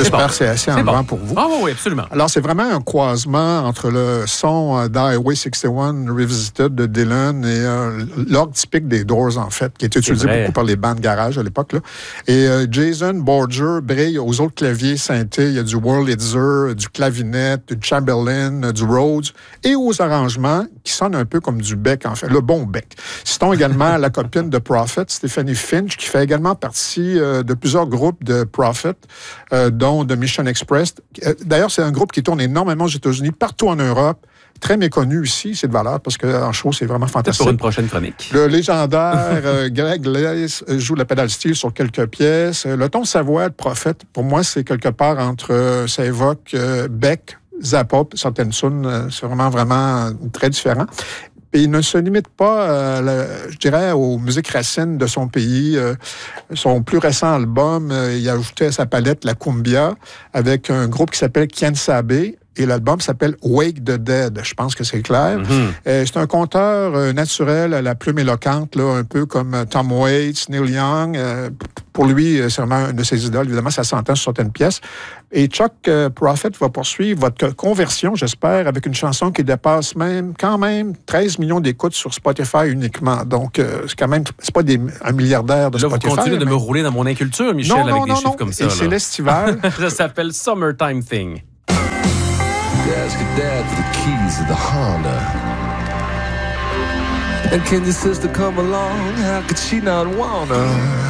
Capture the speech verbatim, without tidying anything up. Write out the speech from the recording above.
J'espère bon. que c'est assez c'est enlevant bon. pour vous. Ah oui, oui, absolument. Alors, c'est vraiment un croisement entre le son euh, d'Highway soixante et un Revisited de Dylan et euh, l'orgue typique des Doors, en fait, qui était utilisé beaucoup par les bandes garage à l'époque. Là. Et euh, Jason Borger brille aux autres claviers synthés. Il y a du Wurlitzer, du clavinet, du Chamberlin, du Rhodes, et aux arrangements qui sonnent un peu comme du Beck, en fait, le bon Beck. Citons également la copine de Prophet, Stephanie Finch, qui fait également partie euh, de plusieurs groupes de Prophet, euh, dont The Mission Express. Euh, d'ailleurs, c'est un groupe qui tourne énormément aux États-Unis, partout en Europe. Très méconnu ici, c'est de valeur, parce qu'en show, c'est vraiment fantastique. Pour une prochaine chronique. Le légendaire euh, Greg Lace joue la pédale steel sur quelques pièces. Le ton de sa voix de Prophète, pour moi, c'est quelque part entre... Euh, ça évoque euh, Beck, Zappa, certaines tunes. Euh, c'est vraiment, vraiment très différent. Et il ne se limite pas, euh, le, je dirais, aux musiques racines de son pays. Euh, son plus récent album, euh, il a ajouté à sa palette la cumbia avec un groupe qui s'appelle Quien Sabe. Et l'album s'appelle Wake the Dead. Je pense que c'est clair. Mm-hmm. Euh, c'est un conteur euh, naturel à la plume éloquente, là, un peu comme euh, Tom Waits, Neil Young. Euh, pour lui, c'est vraiment un de ses idoles. Évidemment, ça s'entend sur certaines pièces. Et Chuck euh, Prophet va poursuivre votre conversion, j'espère, avec une chanson qui dépasse même, quand même, treize millions d'écoutes sur Spotify uniquement. Donc, euh, c'est quand même, c'est pas des, un milliardaire de là, Spotify. Vous continuez mais... de me rouler dans mon inculture, Michel, non, non, avec des non, chiffres non. comme ça. Et c'est l'estival. Ça s'appelle Summertime Thing. Ask your dad for the keys of the Honda. And can your sister come along? How could she not wanna?